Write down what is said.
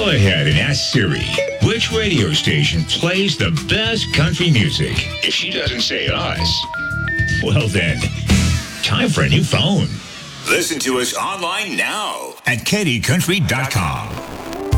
Go ahead and ask Siri which radio station plays the best country music. If she doesn't say us, well then, time for a new phone. Listen to us online now at KDCountry.com.